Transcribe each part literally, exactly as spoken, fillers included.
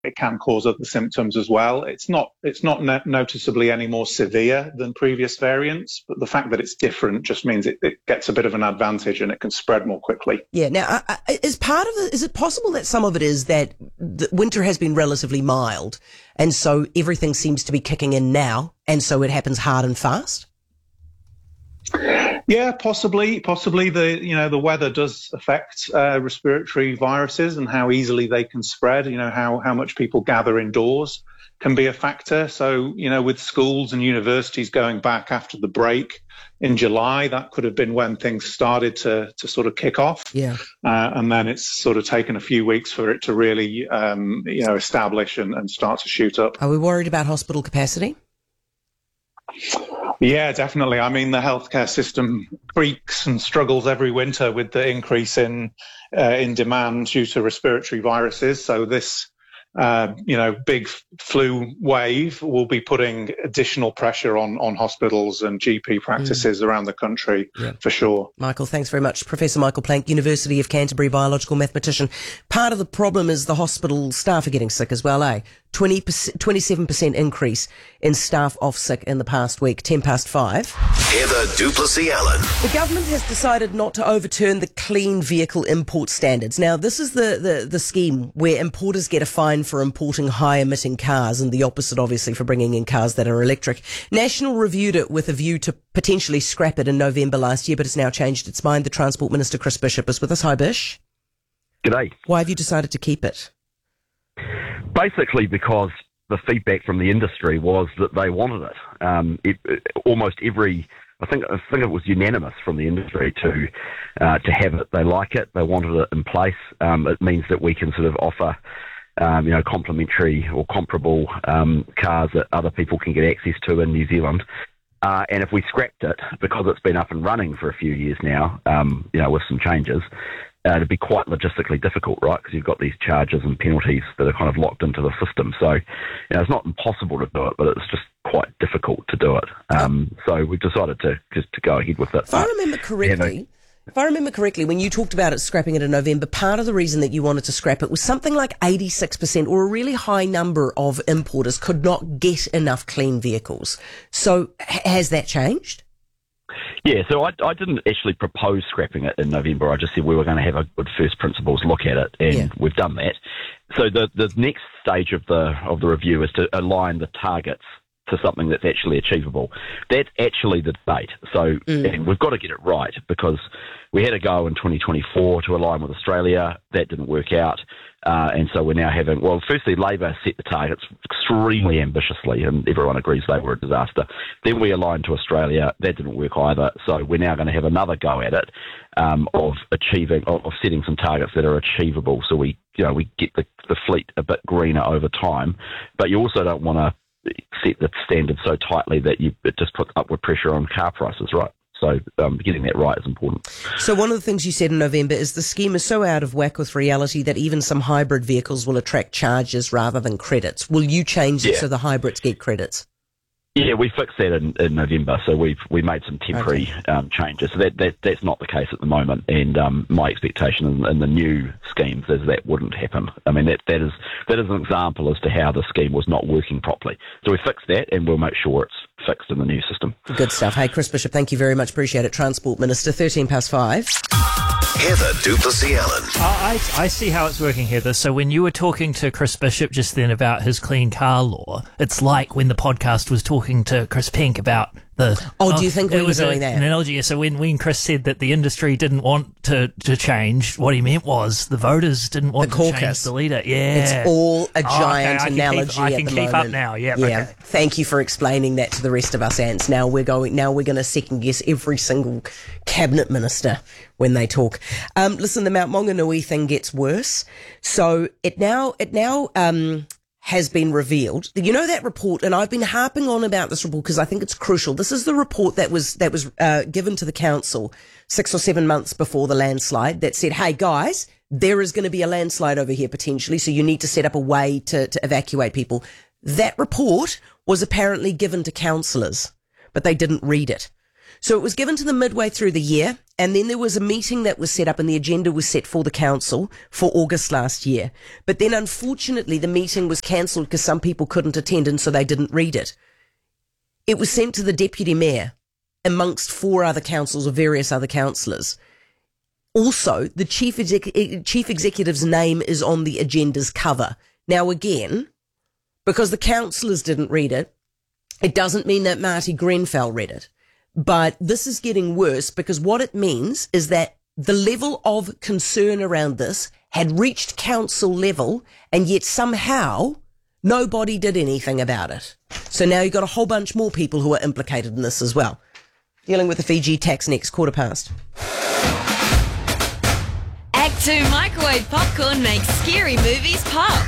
it can cause other symptoms as well. It's not it's not no- noticeably any more severe than previous variants, but the fact that it's different just means it, it gets a bit of an advantage and it can spread more quickly. Yeah. Now, uh, is part of it, is it possible that some of it is that the winter has been relatively mild, and so everything seems to be kicking in now, and so it happens hard and fast? Yeah, possibly. Possibly the you know the weather does affect uh, respiratory viruses and how easily they can spread. You know how how much people gather indoors can be a factor. So you know with schools and universities going back after the break in July, that could have been when things started to to sort of kick off. Yeah, uh, and then it's sort of taken a few weeks for it to really um, you know establish and, and start to shoot up. Are we worried about hospital capacity? Yeah, definitely. I mean, the healthcare system creaks and struggles every winter with the increase in uh, in demand due to respiratory viruses. So this, uh, you know, big flu wave will be putting additional pressure on on hospitals and G P practices mm. around the country, yeah. for sure. Michael, thanks very much. Professor Michael Planck, University of Canterbury biological mathematician. Part of the problem is the hospital staff are getting sick as well, eh? twenty percent, twenty-seven percent increase in staff off sick in the past week. ten past five. Heather du Plessis-Allen. The government has decided not to overturn the clean vehicle import standards. Now, this is the, the, the scheme where importers get a fine for importing high-emitting cars, and the opposite, obviously, for bringing in cars that are electric. National reviewed it with a view to potentially scrap it in November last year, but it's now changed its mind. The Transport Minister, Chris Bishop, is with us. Hi, Bish. G'day. Why have you decided to keep it? Basically because the feedback from the industry was that they wanted it. Um, it, it almost every, I think, I think it was unanimous from the industry to uh, to have it. They like it. They wanted it in place. Um, it means that we can sort of offer, um, you know, complementary or comparable um, cars that other people can get access to in New Zealand. Uh, and if we scrapped it, because it's been up and running for a few years now, um, you know, with some changes, Uh, it'd be quite logistically difficult, right? Because you've got these charges and penalties that are kind of locked into the system. So, you know, it's not impossible to do it, but it's just quite difficult to do it. Um, so we decided to just to go ahead with it. If I remember correctly, you know, if I remember correctly, when you talked about it scrapping it in November, part of the reason that you wanted to scrap it was something like eighty-six percent or a really high number of importers could not get enough clean vehicles. So h- has that changed? Yeah, so I, I didn't actually propose scrapping it in November. I just said we were going to have a good first principles look at it, and yeah. we've done that. So the the next stage of the of the review is to align the targets to something that's actually achievable. That's actually the debate. So mm. and we've got to get it right, because we had a go in twenty twenty-four to align with Australia. That didn't work out. Uh, and so we're now having, well, firstly, Labor set the targets extremely ambitiously, and everyone agrees they were a disaster. Then we aligned to Australia. That didn't work either. So we're now going to have another go at it um, of achieving, of, of setting some targets that are achievable. So we, you know, we get the, the fleet a bit greener over time. But you also don't want to set the standard so tightly that you it just puts upward pressure on car prices, right? So um, getting that right is important. So one of the things you said in November is the scheme is so out of whack with reality that even some hybrid vehicles will attract charges rather than credits. Will you change it yeah. so the hybrids get credits? Yeah, we fixed that in, in November, so we've we made some temporary okay. um, changes. So that, that that's not the case at the moment, and um, my expectation in, in the new schemes is that wouldn't happen. I mean, that that is that is an example as to how the scheme was not working properly. So we fixed that, and we'll make sure it's fixed in the new system. Good stuff. Hey, Chris Bishop, thank you very much. Appreciate it. Transport Minister, thirteen past five. Heather du Plessis-Allen. I, I see how it's working, Heather. So when you were talking to Chris Bishop just then about his clean car law, it's like when the podcast was talking to Chris Pink about the... Oh, do you think we were doing a, that? An analogy. So when, when Chris said that the industry didn't want to, to change, what he meant was the voters didn't want the to caucus. change the leader. Yeah. It's all a giant oh, okay. analogy keep, I can at the keep moment. up now. Yeah. Yeah. Okay. Thank you for explaining that to the rest of us ants. Now we're going. Now we're going to second guess every single cabinet minister when they talk. Um, listen, the Mount Maunganui thing gets worse. So it now it now um, has been revealed. You know that report, and I've been harping on about this report because I think it's crucial. This is the report that was that was uh, given to the council six or seven months before the landslide that said, "Hey guys, there is going to be a landslide over here potentially, so you need to set up a way to, to evacuate people." That report was apparently given to councillors, but they didn't read it. So it was given to them midway through the year, and then there was a meeting that was set up and the agenda was set for the council for August last year. But then unfortunately the meeting was cancelled because some people couldn't attend and so they didn't read it. It was sent to the deputy mayor amongst four other councils or various other councillors. Also, the chief, exec- chief executive's name is on the agenda's cover. Now again, because the councillors didn't read it, it doesn't mean that Marty Grenfell read it. But this is getting worse because what it means is that the level of concern around this had reached council level and yet somehow nobody did anything about it. So now you've got a whole bunch more people who are implicated in this as well. Dealing with the Fiji tax next, quarter past. Act two microwave popcorn makes scary movies pop.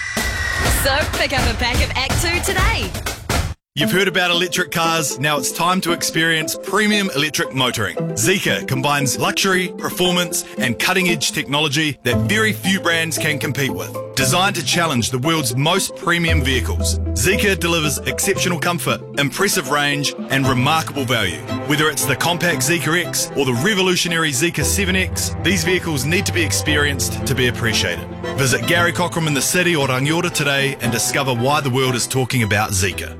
So pick up a pack of Act two today. You've heard about electric cars, now it's time to experience premium electric motoring. Zeekr combines luxury, performance and cutting-edge technology that very few brands can compete with. Designed to challenge the world's most premium vehicles, Zeekr delivers exceptional comfort, impressive range and remarkable value. Whether it's the compact Zeekr X or the revolutionary Zeekr seven X, these vehicles need to be experienced to be appreciated. Visit Gary Cockram in the city or Rangiora today and discover why the world is talking about Zeekr.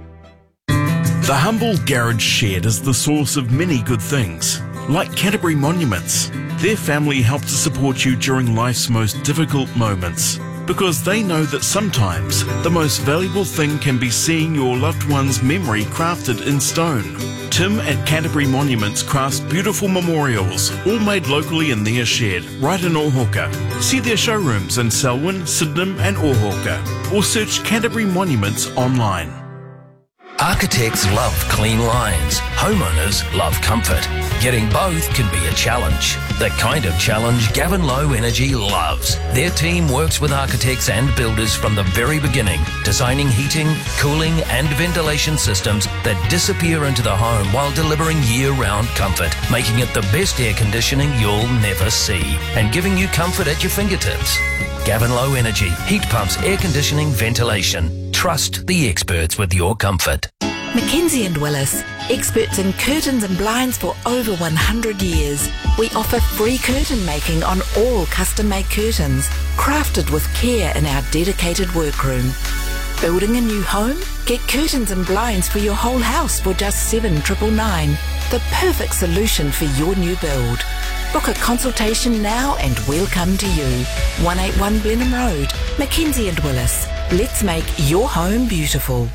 The humble garage shed is the source of many good things, like Canterbury Monuments. Their family help to support you during life's most difficult moments, because they know that sometimes the most valuable thing can be seeing your loved one's memory crafted in stone. Tim at Canterbury Monuments crafts beautiful memorials, all made locally in their shed, right in Ohoka. See their showrooms in Selwyn, Sydenham and Ohoka, or search Canterbury Monuments online. Architects love clean lines. Homeowners love comfort. Getting both can be a challenge. The kind of challenge Gavin Low Energy loves. Their team works with architects and builders from the very beginning, designing heating, cooling and ventilation systems that disappear into the home while delivering year-round comfort, making it the best air conditioning you'll never see, and giving you comfort at your fingertips. Gavin Low Energy, heat pumps, air conditioning, ventilation. Trust the experts with your comfort. Mackenzie and Willis, experts in curtains and blinds for over one hundred years. We offer free curtain making on all custom-made curtains, crafted with care in our dedicated workroom. Building a new home? Get curtains and blinds for your whole house for just seven thousand nine hundred ninety-nine dollars. The perfect solution for your new build. Book a consultation now and we'll come to you. one eighty-one Blenheim Road, Mackenzie and Willis. Let's make your home beautiful.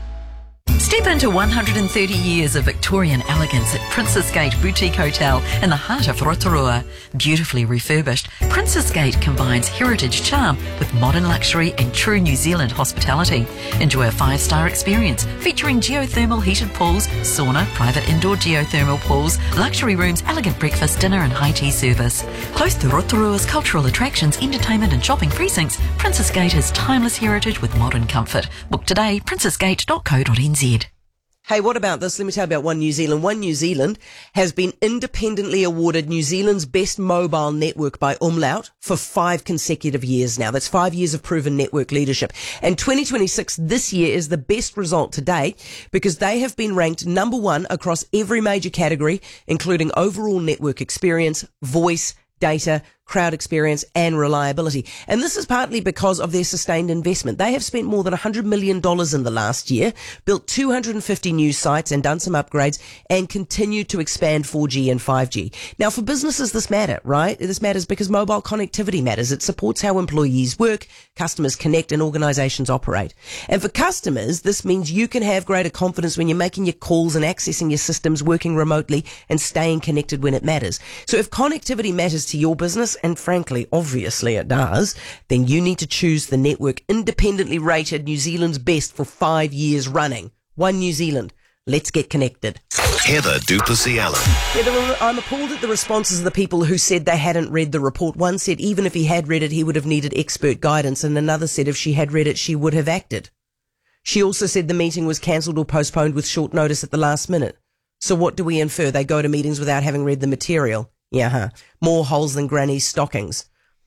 Step into one hundred thirty years of Victorian elegance at Princess Gate Boutique Hotel in the heart of Rotorua. Beautifully refurbished, Princess Gate combines heritage charm with modern luxury and true New Zealand hospitality. Enjoy a five-star experience featuring geothermal heated pools, sauna, private indoor geothermal pools, luxury rooms, elegant breakfast, dinner and high tea service. Close to Rotorua's cultural attractions, entertainment and shopping precincts, Princess Gate has timeless heritage with modern comfort. Book today, princess gate dot co dot n z. Hey, what about this? Let me tell you about One New Zealand. One New Zealand has been independently awarded New Zealand's best mobile network by Umlaut for five consecutive years now. That's five years of proven network leadership. And twenty twenty-six this year is the best result to date because they have been ranked number one across every major category, including overall network experience, voice, data, crowd experience and reliability. And this is partly because of their sustained investment. They have spent more than one hundred million dollars in the last year, built two hundred fifty new sites and done some upgrades and continue to expand four G and five G. Now for businesses this matters, right? This matters because mobile connectivity matters. It supports how employees work, customers connect and organizations operate. And for customers, this means you can have greater confidence when you're making your calls and accessing your systems, working remotely and staying connected when it matters. So if connectivity matters to your business, and frankly, obviously it does, then you need to choose the network independently rated New Zealand's best for five years running. One New Zealand. Let's get connected. Heather du Plessis-Allen. Yeah, were, I'm appalled at the responses of the people who said they hadn't read the report. One said even if he had read it, he would have needed expert guidance, and another said if she had read it, she would have acted. She also said the meeting was cancelled or postponed with short notice at the last minute. So what do we infer? They go to meetings without having read the material. Yeah, huh. More holes than granny's stockings.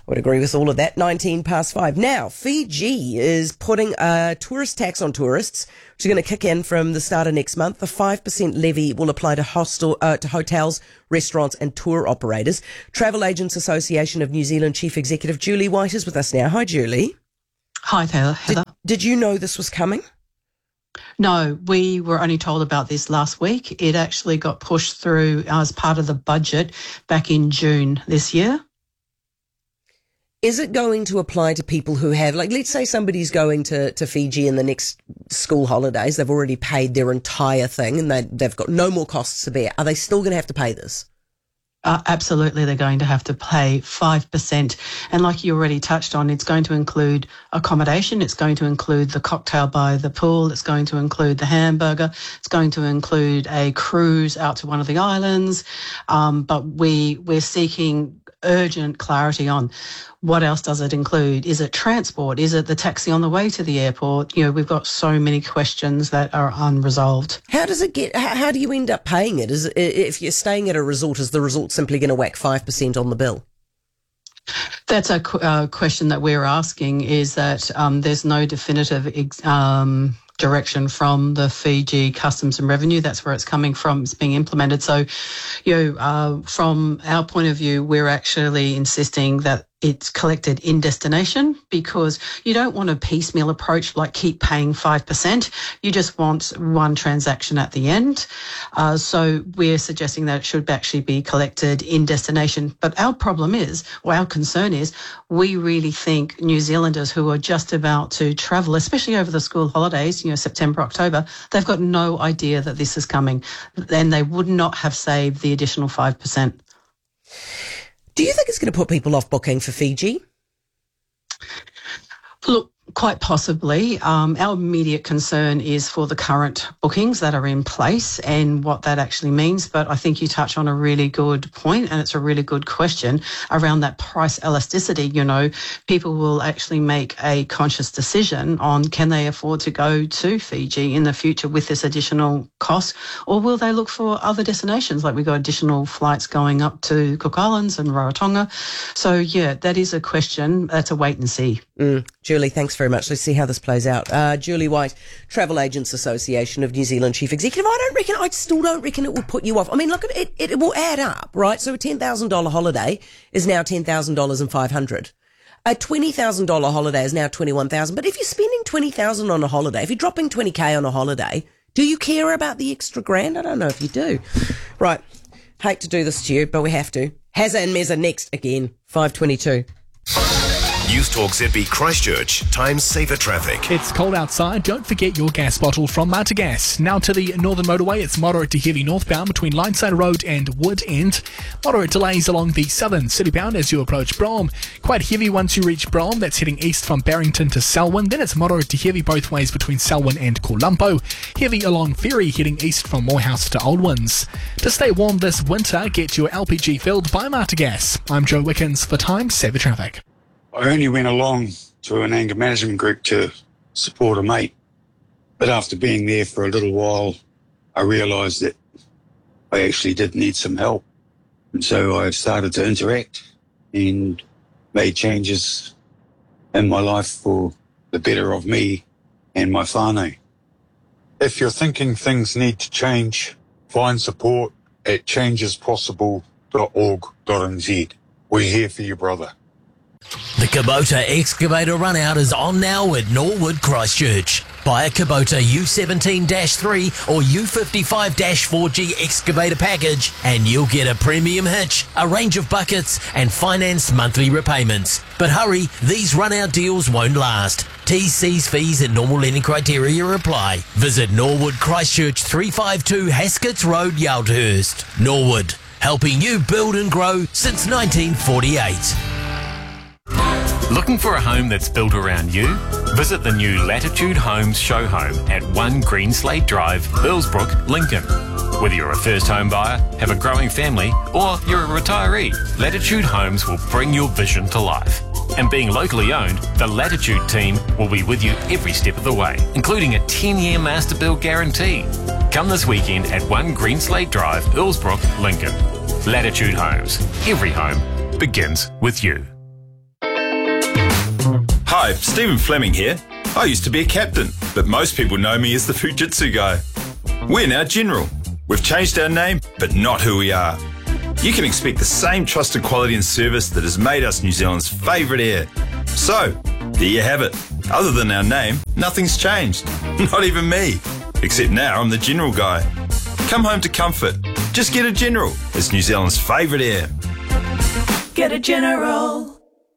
would agree with all of that. nineteen past five. Now, Fiji is putting a tourist tax on tourists, which is going to kick in from the start of next month. The five percent levy will apply to hostel, uh, to hotels, restaurants and tour operators. Travel Agents Association of New Zealand Chief Executive Julie White is with us now. Hi, Julie. Hi, Taylor. Heather. Did, did you know this was coming? No, we were only told about this last week. It actually got pushed through as part of the budget back in June this year. Is it going to apply to people who have, like, let's say somebody's going to, to Fiji in the next school holidays, they've already paid their entire thing and they, they've got no more costs to bear. Are they still going to have to pay this? Uh, absolutely, they're going to have to pay five percent. And like you already touched on, it's going to include accommodation, it's going to include the cocktail by the pool, it's going to include the hamburger, it's going to include a cruise out to one of the islands. Um, but we, we're seeking urgent clarity on what else does it include? Is it transport? Is it the taxi on the way to the airport? You know, we've got so many questions that are unresolved. How does it get, how, how do you end up paying it? Is it, if you're staying at a resort, is the resort simply going to whack five percent on the bill? That's a qu- uh, question that we're asking, is that um, there's no definitive ex- um, direction from the Fiji Customs and Revenue. That's where it's coming from. It's being implemented. So, you know, uh, from our point of view, we're actually insisting that it's collected in destination, because you don't want a piecemeal approach like keep paying five percent. You just want one transaction at the end. Uh, so we're suggesting that it should actually be collected in destination. But our problem is, or our concern is, we really think New Zealanders who are just about to travel, especially over the school holidays, you know, September, October, they've got no idea that this is coming, and they would not have saved the additional five percent. Do you think it's going to put people off booking for Fiji? Look, quite possibly. Um, our immediate concern is for the current bookings that are in place and what that actually means. But I think you touch on a really good point, and it's a really good question around that price elasticity. You know, people will actually make a conscious decision on, can they afford to go to Fiji in the future with this additional cost, or will they look for other destinations? Like we've got additional flights going up to Cook Islands and Rarotonga. So, yeah, that is a question. That's a wait and see. Mm. Julie, thanks very much. Let's see how this plays out. Uh, Julie White, Travel Agents Association of New Zealand Chief Executive. I don't reckon, I still don't reckon it will put you off. I mean, look, it, it, it will add up, right? So a ten thousand dollars holiday is now ten thousand dollars and five hundred dollars. A twenty thousand dollars holiday is now twenty-one thousand dollars. But if you're spending twenty thousand dollars on a holiday, if you're dropping twenty thousand on a holiday, do you care about the extra grand? I don't know if you do. Right. Hate to do this to you, but we have to. Hazza and Mezza next again, five twenty-two. News Talk Z B Christchurch, time saver traffic. It's cold outside. Don't forget your gas bottle from Marta Gas. Now to the Northern Motorway, it's moderate to heavy northbound between Lineside Road and Wood End. Moderate delays along the southern citybound as you approach Brougham. Quite heavy once you reach Brougham. That's heading east from Barrington to Selwyn. Then it's moderate to heavy both ways between Selwyn and Kolumpo. Heavy along Ferry heading east from Morehouse to Oldwins. To stay warm this winter, get your L P G filled by Marta Gas. I'm Joe Wickens for Time Saver Traffic. I only went along to an anger management group to support a mate. But after being there for a little while, I realised that I actually did need some help. And so I started to interact and made changes in my life for the better of me and my whānau. If you're thinking things need to change, find support at changes possible dot org dot n z. We're here for you, brother. The Kubota Excavator Runout is on now at Norwood Christchurch. Buy a Kubota U seventeen dash three or U fifty-five dash four G excavator package and you'll get a premium hitch, a range of buckets and financed monthly repayments. But hurry, these runout deals won't last. T's, C's, fees and normal lending criteria apply. Visit Norwood Christchurch, three fifty-two Hasketts Road, Yaldhurst. Norwood, helping you build and grow since nineteen forty-eight. Looking for a home that's built around you? Visit the new Latitude Homes show home at one Green Slate Drive, Earlsbrook, Lincoln. Whether you're a first home buyer, have a growing family, or you're a retiree, Latitude Homes will bring your vision to life. And being locally owned, the Latitude team will be with you every step of the way, including a ten-year master build guarantee. Come this weekend at one Green Slate Drive, Earlsbrook, Lincoln. Latitude Homes. Every home begins with you. Hi, Stephen Fleming here. I used to be a captain, but most people know me as the Fujitsu guy. We're now General. We've changed our name, but not who we are. You can expect the same trusted quality and service that has made us New Zealand's favourite air. So, there you have it. Other than our name, nothing's changed. Not even me. Except now I'm the General guy. Come home to comfort. Just get a General. It's New Zealand's favourite air. Get a General.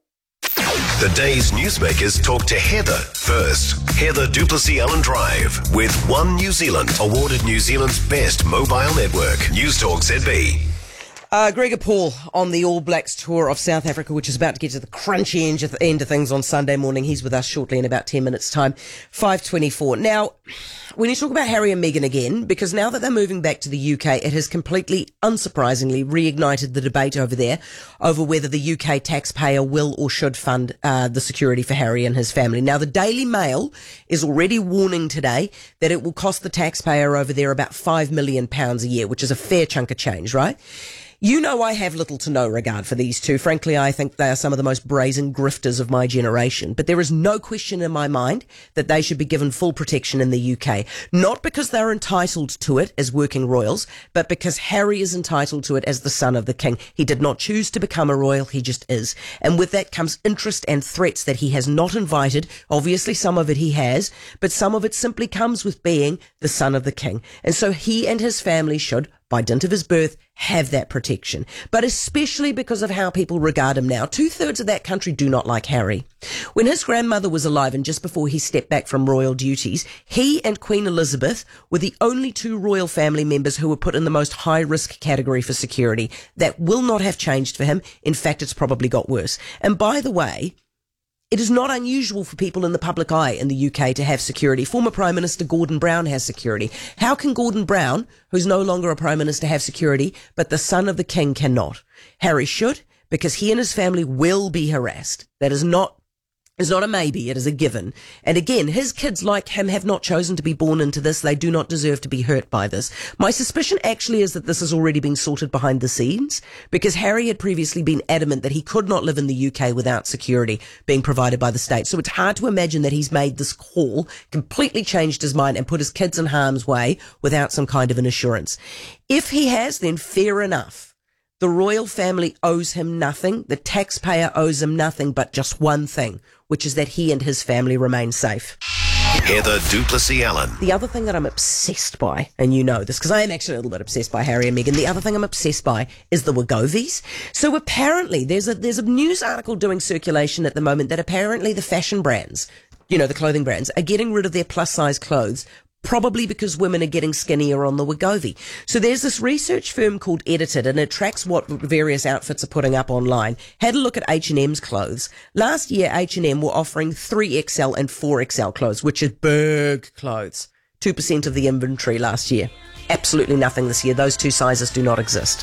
The day's newsmakers talk to Heather first. Heather Duplessis Allen Drive with One New Zealand, awarded New Zealand's best mobile network. News Talk Z B. Uh, Gregor Paul on the All Blacks tour of South Africa, which is about to get to the crunchy end of, end of things on Sunday morning. He's with us shortly in about ten minutes' time. five twenty-four. Now, when you talk about Harry and Meghan again, because now that they're moving back to the U K, it has completely, unsurprisingly, reignited the debate over there over whether the U K taxpayer will or should fund uh, the security for Harry and his family. Now, the Daily Mail is already warning today that it will cost the taxpayer over there about five million pounds a year, which is a fair chunk of change, right? You know I have little to no regard for these two. Frankly, I think they are some of the most brazen grifters of my generation. But there is no question in my mind that they should be given full protection in the U K. Not because they're entitled to it as working royals, but because Harry is entitled to it as the son of the king. He did not choose to become a royal, he just is. And with that comes interest and threats that he has not invited. Obviously, some of it he has, but some of it simply comes with being the son of the king. And so he and his family should, by dint of his birth, have that protection. But especially because of how people regard him now. Two-thirds of that country do not like Harry. When his grandmother was alive and just before he stepped back from royal duties, he and Queen Elizabeth were the only two royal family members who were put in the most high-risk category for security. That will not have changed for him. In fact, it's probably got worse. And by the way, it is not unusual for people in the public eye in the U K to have security. Former Prime Minister Gordon Brown has security. How can Gordon Brown, who's no longer a Prime Minister, have security, but the son of the king cannot? Harry should, because he and his family will be harassed. That is not It's not a maybe, it is a given. And again, his kids like him have not chosen to be born into this. They do not deserve to be hurt by this. My suspicion actually is that this has already been sorted behind the scenes, because Harry had previously been adamant that he could not live in the U K without security being provided by the state. So it's hard to imagine that he's made this call, completely changed his mind and put his kids in harm's way without some kind of an assurance. If he has, then fair enough. The royal family owes him nothing. The taxpayer owes him nothing but just one thing, which is that he and his family remain safe. Heather Duplessis Allen. The other thing that I'm obsessed by, and you know this because I am actually a little bit obsessed by Harry and Meghan, the other thing I'm obsessed by is the Wegovies. So apparently there's a there's a news article doing circulation at the moment that apparently the fashion brands, you know, the clothing brands, are getting rid of their plus size clothes, probably because women are getting skinnier on the Wegovy. So there's this research firm called Edited, and it tracks what various outfits are putting up online. Had a look at H and M's clothes. Last year, H and M were offering three X L and four X L clothes, which is big clothes. two percent of the inventory last year. Absolutely nothing this year. Those two sizes do not exist.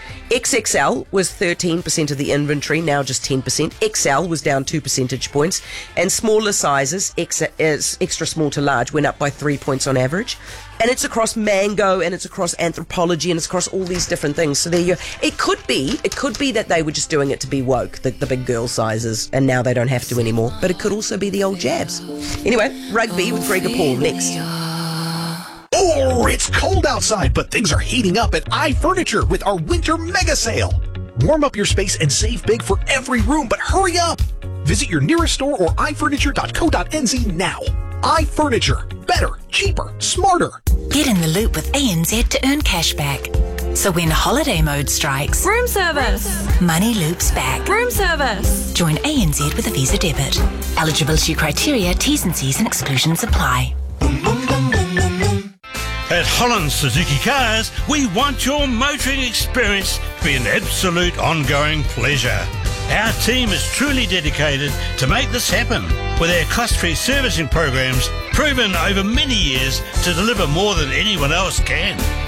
X X L was thirteen percent of the inventory, now just ten percent. X L was down two percentage points. And smaller sizes, X, is extra small to large, went up by three points on average. And it's across Mango, and it's across Anthropology, and it's across all these different things. So there you go. It could be, it could be that they were just doing it to be woke, the, the big girl sizes, and now they don't have to anymore. But it could also be the old jabs. Anyway, rugby with Gregor Paul next. Oh, it's cold outside, but things are heating up at iFurniture with our winter mega sale. Warm up your space and save big for every room, but hurry up. Visit your nearest store or i furniture dot co dot n z now. iFurniture. Better, cheaper, smarter. Get in the loop with A N Z to earn cash back. So when holiday mode strikes, Room service. money loops back. Room service. Join A N Z with a Visa debit. Eligibility criteria, T's and C's and exclusions apply. At Holland Suzuki Cars, we want your motoring experience to be an absolute ongoing pleasure. Our team is truly dedicated to make this happen, with our cost-free servicing programs proven over many years to deliver more than anyone else can.